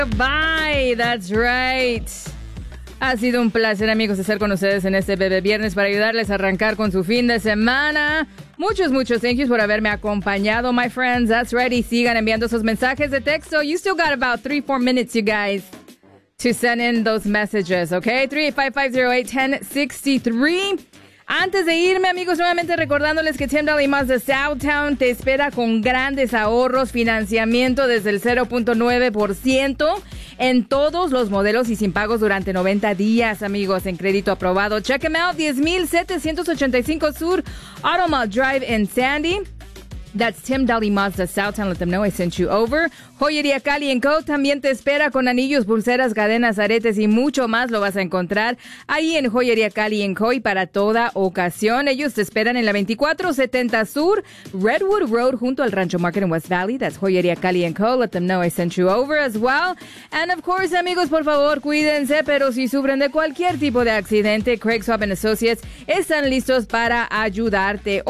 Bye, that's right. Ha sido un placer, amigos, estar con ustedes en este Bebé Viernes para ayudarles a arrancar con su fin de semana. Muchos thank yous por haberme acompañado, my friends. That's right. Y sigan enviando sus mensajes de texto. You still got about 3-4 minutes, you guys, to send in those messages, okay? 385-508-1063. Antes de irme, amigos, nuevamente recordándoles que Tim Daly Mazda Southtown te espera con grandes ahorros, financiamiento desde el 0.9% en todos los modelos y sin pagos durante 90 días, amigos, en crédito aprobado. Check them out, 10,785 Sur Automall Drive in Sandy. That's Tim Daly Mazda Southtown. Let them know I sent you over. Joyería Cali & Co. también te espera con anillos, pulseras, cadenas, aretes y mucho más. Lo vas a encontrar ahí en Joyería Cali & Co. y para toda ocasión. Ellos te esperan en la 2470 Sur Redwood Road junto al Rancho Market en West Valley. That's Joyería Cali & Co. Let them know I sent you over as well. And of course, amigos, por favor, cuídense, pero si sufren de cualquier tipo de accidente, Craig Swap & Associates están listos para ayudarte.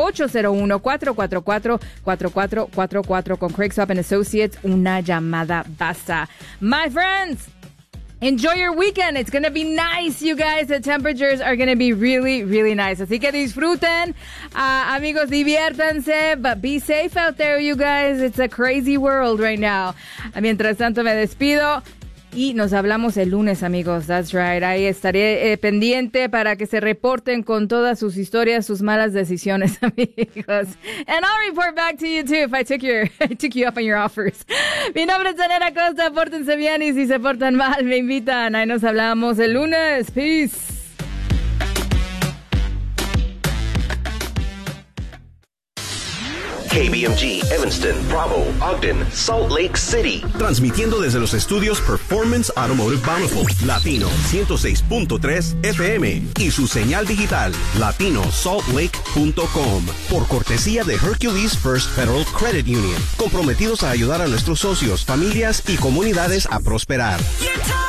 801-444-4444 con Craig Swap & Associates. Una llamada basta. My friends, enjoy your weekend. It's going to be nice, you guys. The temperatures are going to be really, really nice. Así que disfruten. Amigos, diviértanse. But be safe out there, you guys. It's a crazy world right now. Mientras tanto, me despido. Y nos hablamos el lunes, amigos. That's right. Ahí estaré pendiente para que se reporten con todas sus historias, sus malas decisiones, amigos. And I'll report back to you, too, if I took you up on your offers. Mi nombre es Zanera Costa. Pórtense bien y si se portan mal, me invitan. Ahí nos hablamos el lunes. Peace. KBMG, Evanston, Bravo, Ogden, Salt Lake City. Transmitiendo desde los estudios Performance Automotive Bountiful, Latino 106.3 FM y su señal digital, latinosaltlake.com. Por cortesía de Hercules First Federal Credit Union. Comprometidos a ayudar a nuestros socios, familias y comunidades a prosperar.